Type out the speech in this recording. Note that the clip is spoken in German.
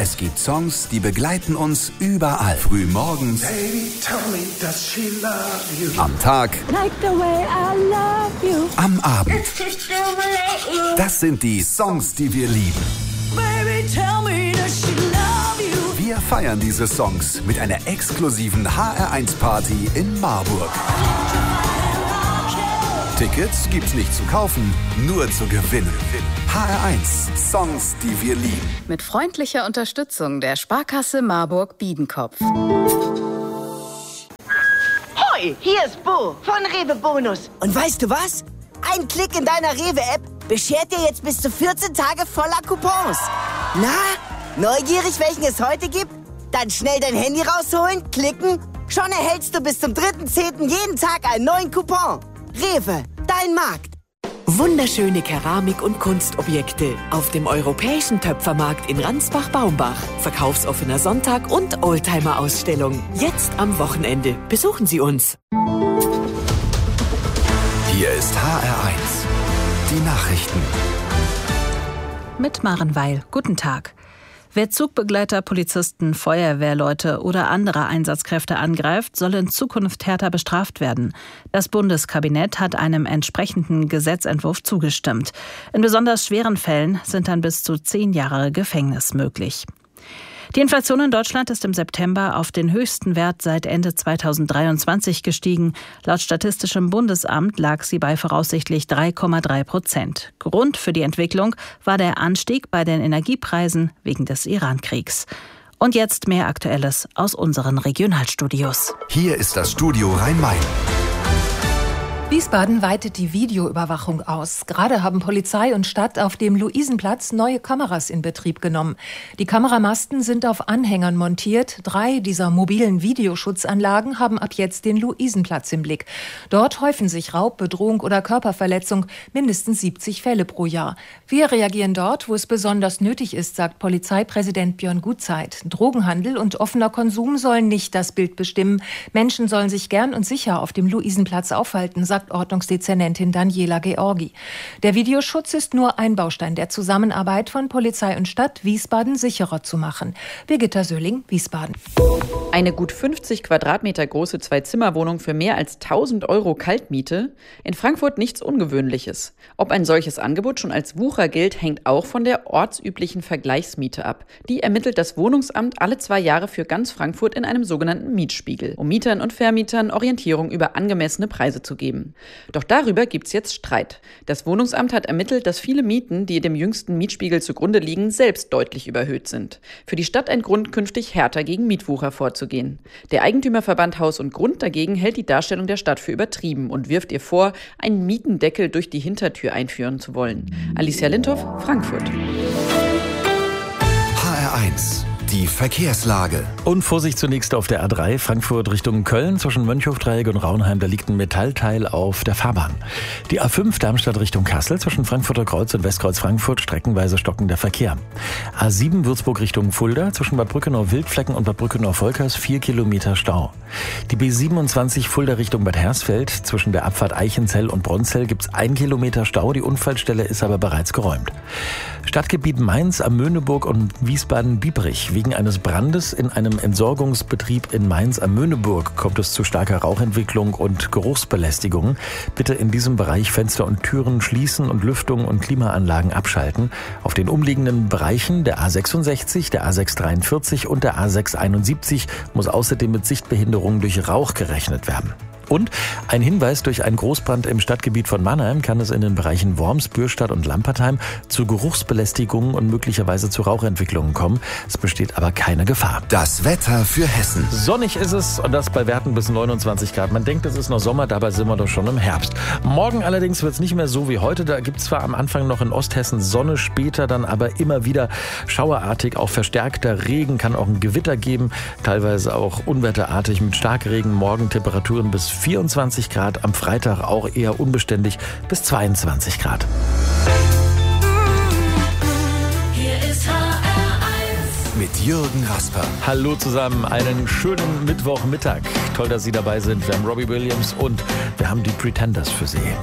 Es gibt Songs, die begleiten uns überall. Frühmorgens, Baby, tell me, does she love you? am Tag, Like the way I love you. am Abend. Das sind die Songs, die wir lieben. Baby, tell me, does she love you? Wir feiern diese Songs mit einer exklusiven HR1-Party in Marburg. Tickets gibt's nicht zu kaufen, nur zu gewinnen. HR1, Songs, die wir lieben. Mit freundlicher Unterstützung der Sparkasse Marburg-Biedenkopf. Hoi, hier ist Bo von Rewe Bonus. Und weißt du was? Ein Klick in deiner Rewe-App beschert dir jetzt bis zu 14 Tage voller Coupons. Na, neugierig, welchen es heute gibt? Dann schnell dein Handy rausholen, klicken. Schon erhältst du bis zum 3.10. jeden Tag einen neuen Coupon. Rewe, dein Markt. Wunderschöne Keramik- und Kunstobjekte auf dem Europäischen Töpfermarkt in Ransbach-Baumbach. Verkaufsoffener Sonntag und Oldtimer-Ausstellung. Jetzt am Wochenende. Besuchen Sie uns. Hier ist HR1, die Nachrichten. Mit Maren Weil. Guten Tag. Wer Zugbegleiter, Polizisten, Feuerwehrleute oder andere Einsatzkräfte angreift, soll in Zukunft härter bestraft werden. Das Bundeskabinett hat einem entsprechenden Gesetzentwurf zugestimmt. In besonders schweren Fällen sind dann bis zu 10 Jahre Gefängnis möglich. Die Inflation in Deutschland ist im September auf den höchsten Wert seit Ende 2023 gestiegen. Laut Statistischem Bundesamt lag sie bei voraussichtlich 3,3%. Grund für die Entwicklung war der Anstieg bei den Energiepreisen wegen des Iran-Kriegs. Und jetzt mehr Aktuelles aus unseren Regionalstudios. Hier ist das Studio Rhein-Main. Wiesbaden weitet die Videoüberwachung aus. Gerade haben Polizei und Stadt auf dem Luisenplatz neue Kameras in Betrieb genommen. Die Kameramasten sind auf Anhängern montiert. 3 dieser mobilen Videoschutzanlagen haben ab jetzt den Luisenplatz im Blick. Dort häufen sich Raub, Bedrohung oder Körperverletzung, mindestens 70 Fälle pro Jahr. Wir reagieren dort, wo es besonders nötig ist, sagt Polizeipräsident Björn Gutzeit. Drogenhandel und offener Konsum sollen nicht das Bild bestimmen. Menschen sollen sich gern und sicher auf dem Luisenplatz aufhalten, sagt Ordnungsdezernentin Daniela Georgi. Der Videoschutz ist nur ein Baustein der Zusammenarbeit von Polizei und Stadt, Wiesbaden sicherer zu machen. Birgitta Söhling, Wiesbaden. Eine gut 50 Quadratmeter große Zwei-Zimmer-Wohnung für mehr als 1.000 € Kaltmiete? In Frankfurt nichts Ungewöhnliches. Ob ein solches Angebot schon als Wucher gilt, hängt auch von der ortsüblichen Vergleichsmiete ab. Die ermittelt das Wohnungsamt alle 2 Jahre für ganz Frankfurt in einem sogenannten Mietspiegel, um Mietern und Vermietern Orientierung über angemessene Preise zu geben. Doch darüber gibt's jetzt Streit. Das Wohnungsamt hat ermittelt, dass viele Mieten, die dem jüngsten Mietspiegel zugrunde liegen, selbst deutlich überhöht sind. Für die Stadt ein Grund, künftig härter gegen Mietwucher vorzugehen. Der Eigentümerverband Haus und Grund dagegen hält die Darstellung der Stadt für übertrieben und wirft ihr vor, einen Mietendeckel durch die Hintertür einführen zu wollen. Alicia Lindhoff, Frankfurt. HR1, die Verkehrslage. Und Vorsicht zunächst auf der A3 Frankfurt Richtung Köln zwischen Mönchhofdreieck und Raunheim. Da liegt ein Metallteil auf der Fahrbahn. Die A5 Darmstadt Richtung Kassel zwischen Frankfurter Kreuz und Westkreuz Frankfurt streckenweise stockender Verkehr. A7 Würzburg Richtung Fulda zwischen Bad Brückenau-Wildflecken und Bad Brückenau-Volkers 4 Kilometer Stau. Die B27 Fulda Richtung Bad Hersfeld zwischen der Abfahrt Eichenzell und Bronzell gibt's 1 Kilometer Stau. Die Unfallstelle ist aber bereits geräumt. Stadtgebiet Mainz am Möhneburg und Wiesbaden-Biebrich. Wegen eines Brandes in einem Entsorgungsbetrieb in Mainz am Möhneburg kommt es zu starker Rauchentwicklung und Geruchsbelästigung. Bitte in diesem Bereich Fenster und Türen schließen und Lüftung und Klimaanlagen abschalten. Auf den umliegenden Bereichen der A66, der A643 und der A671 muss außerdem mit Sichtbehinderungen durch Rauch gerechnet werden. Und ein Hinweis: Durch einen Großbrand im Stadtgebiet von Mannheim kann es in den Bereichen Worms, Bürstadt und Lampertheim zu Geruchsbelästigungen und möglicherweise zu Rauchentwicklungen kommen. Es besteht aber keine Gefahr. Das Wetter für Hessen. Sonnig ist es und das bei Werten bis 29 Grad. Man denkt, es ist noch Sommer, dabei sind wir doch schon im Herbst. Morgen allerdings wird es nicht mehr so wie heute. Da gibt es zwar am Anfang noch in Osthessen Sonne, später dann aber immer wieder schauerartig, auch verstärkter Regen, kann auch ein Gewitter geben, teilweise auch unwetterartig mit Starkregen. Morgen Temperaturen bis 24 Grad, am Freitag auch eher unbeständig bis 22 Grad. Hier ist HR1. Mit Jürgen Rasper. Hallo zusammen, einen schönen Mittwochmittag. Toll, dass Sie dabei sind. Wir haben Robbie Williams und wir haben die Pretenders für Sie.